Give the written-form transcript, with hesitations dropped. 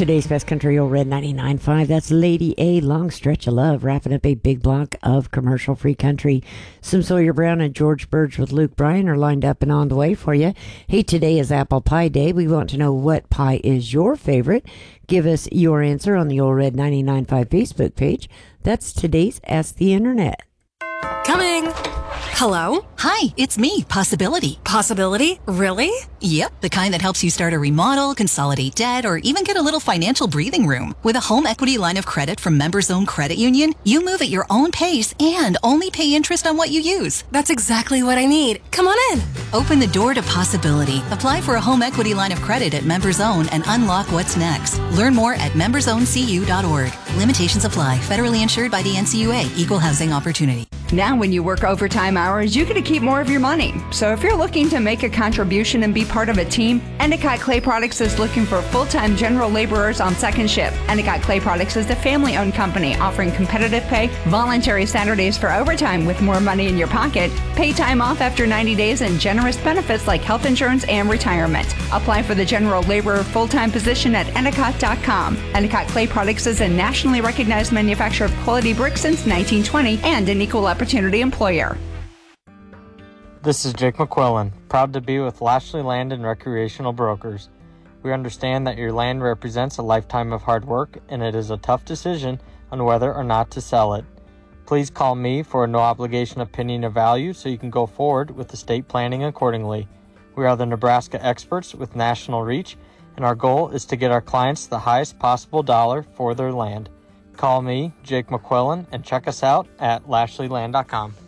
Today's Best Country Old Red 99.5. That's Lady A, Long Stretch of Love, wrapping up a big block of commercial-free country. Some Sawyer Brown and George Burge with Luke Bryan are lined up and on the way for you. Hey, today is Apple Pie Day. We want to know what pie is your favorite. Give us your answer on the Old Red 99.5 Facebook page. That's today's Ask the Internet. Coming. Hello? Hi, it's me, Possibility. Possibility? Really? Yep, the kind that helps you start a remodel, consolidate debt, or even get a little financial breathing room. With a home equity line of credit from Members Own Credit Union, you move at your own pace and only pay interest on what you use. That's exactly what I need. Come on in. Open the door to possibility. Apply for a home equity line of credit at Members Own and unlock what's next. Learn more at membersowncu.org. Limitations apply. Federally insured by the NCUA. Equal housing opportunity. Now when you work overtime hours, you get to keep more of your money. So if you're looking to make a contribution and be part of a team, Endicott Clay Products is looking for full-time general laborers on second shift. Endicott Clay Products is a family-owned company offering competitive pay, voluntary Saturdays for overtime with more money in your pocket, pay time off after 90 days, and generous benefits like health insurance and retirement. Apply for the general laborer full-time position at Endicott.com. Endicott Clay Products is a nationally recognized manufacturer of quality bricks since 1920 and an equal opportunity employer. This is Jake McQuillan, proud to be with Lashley Land and Recreational Brokers. We understand that your land represents a lifetime of hard work, and it is a tough decision on whether or not to sell it. Please call me for a no-obligation opinion of value so you can go forward with estate planning accordingly. We are the Nebraska experts with national reach, and our goal is to get our clients the highest possible dollar for their land. Call me, Jake McQuillan, and check us out at LashleyLand.com.